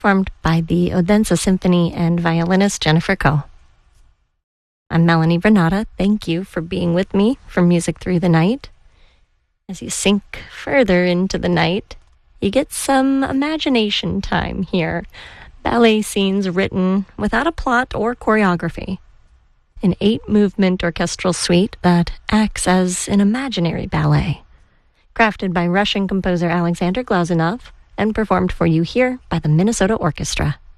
performed by the Odense Symphony and violinist Jennifer Koh. I'm Melanie Bernata. Thank you for being with me for Music Through the Night. As you sink further into the night, you get some imagination time here. Ballet scenes written without a plot or choreography. An 8-movement orchestral suite that acts as an imaginary ballet. Crafted by Russian composer Alexander Glazunov and performed for you here by the Minnesota Orchestra.